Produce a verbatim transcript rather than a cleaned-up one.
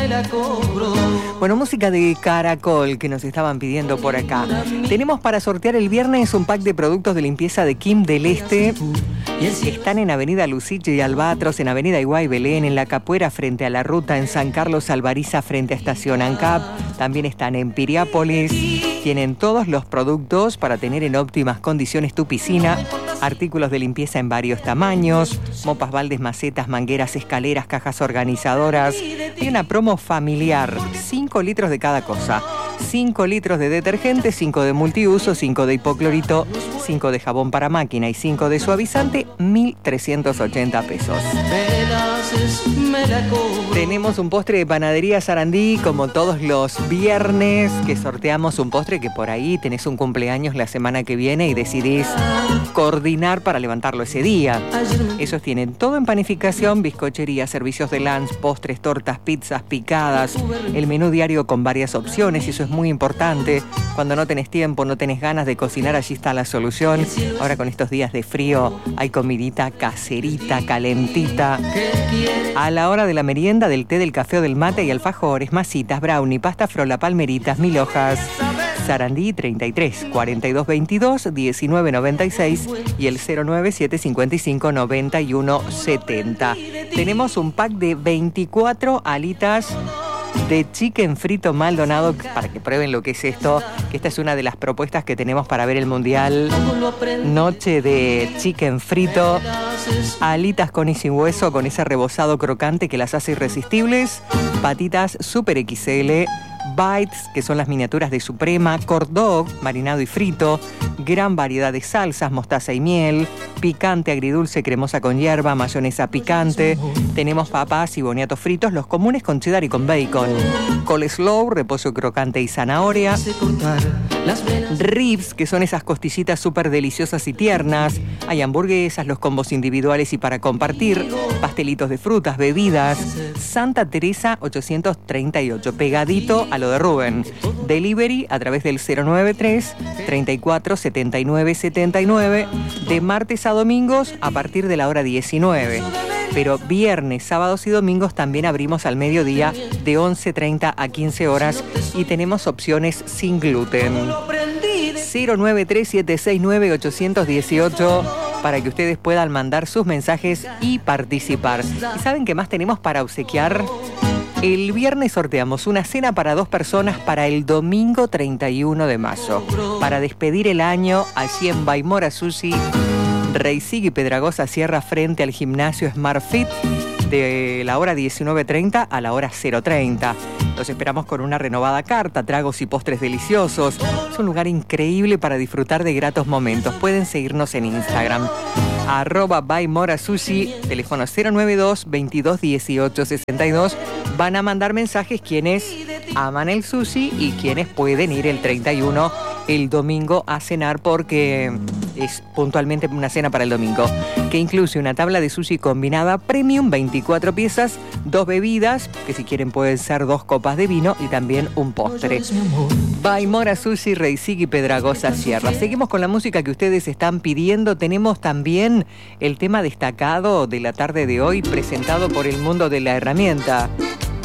me la cobro. Bueno, música de Caracol que nos estaban pidiendo por acá. Tenemos para sortear el viernes un pack de productos de limpieza de Kim del Este. Están en Avenida Luciche y Albatros, en Avenida Iguay Belén, en La Capuera frente a la ruta, en San Carlos Alvariza frente a Estación ANCAP. También están en Piriápolis. Tienen todos los productos para tener en óptimas condiciones tu piscina. Artículos de limpieza en varios tamaños, mopas, baldes, macetas, mangueras, escaleras, cajas organizadoras. Hay una promo familiar, cinco litros de cada cosa. cinco litros de detergente, cinco de multiuso, cinco de hipoclorito, cinco de jabón para máquina y cinco de suavizante, mil trescientos ochenta pesos. Tenemos un postre de panadería Sarandí, como todos los viernes, que sorteamos un postre que por ahí tenés un cumpleaños la semana que viene y decidís coordinar para levantarlo ese día. Esos tienen todo en panificación, bizcochería, servicios de lunch, postres, tortas, pizzas, picadas, el menú diario con varias opciones, y eso es muy importante. Cuando no tenés tiempo, no tenés ganas de cocinar, allí está la solución. Ahora con estos días de frío hay comidita caserita, calentita. A la hora de la merienda, del té, del café o del mate y alfajores, masitas, brownie, pasta frola, palmeritas, mil hojas. Sarandí treinta y tres, cuarenta y dos veintidós, diecinueve noventa y seis y el cero nueve siete cincuenta y cinco noventa y uno setenta. Tenemos un pack de veinticuatro alitas de chicken frito Maldonado, para que prueben lo que es esto, que esta es una de las propuestas que tenemos para ver el Mundial. Noche de chicken frito, alitas con y sin hueso, con ese rebozado crocante que las hace irresistibles, patitas super equis ele, bites, que son las miniaturas de Suprema, corn dog, marinado y frito, gran variedad de salsas, mostaza y miel, picante, agridulce, cremosa con hierba, mayonesa picante. Tenemos papas y boniatos fritos, los comunes con cheddar y con bacon. Coleslaw, repollo crocante y zanahoria. Ribs, que son esas costillitas súper deliciosas y tiernas. Hay hamburguesas, los combos individuales y para compartir. Pastelitos de frutas, bebidas. Santa Teresa ochocientos treinta y ocho, pegadito a lo de Rubén. Delivery a través del cero nueve tres, treinta y cuatro, setenta y nueve, setenta y nueve, de martes a domingos a partir de la hora diecinueve. Pero viernes, sábados y domingos también abrimos al mediodía de once treinta a quince horas y tenemos opciones sin gluten. cero nueve tres, siete seis nueve, ocho uno ocho para que ustedes puedan mandar sus mensajes y participar. ¿Y saben qué más tenemos para obsequiar? El viernes sorteamos una cena para dos personas para el domingo treinta y uno de mayo. Para despedir el año allí en Baimora Sushi, Reisig y Pedragosa Sierra, frente al gimnasio Smart Fit, de la hora diecinueve treinta a la hora cero treinta. Los esperamos con una renovada carta, tragos y postres deliciosos. Es un lugar increíble para disfrutar de gratos momentos. Pueden seguirnos en Instagram. Arroba Baimora Sushi, teléfono cero nueve dos, veintidós dieciocho sesenta y dos. Van a mandar mensajes quienes aman el sushi y quienes pueden ir el treinta y uno, el domingo, a cenar, porque es puntualmente una cena para el domingo, que incluye una tabla de sushi combinada premium, veinticuatro piezas, dos bebidas, que si quieren pueden ser dos copas de vino, y también un postre. Baimora Sushi, Reisig y Pedragosa Sierra. Seguimos con la música que ustedes están pidiendo. Tenemos también el tema destacado de la tarde de hoy, presentado por El Mundo de la Herramienta.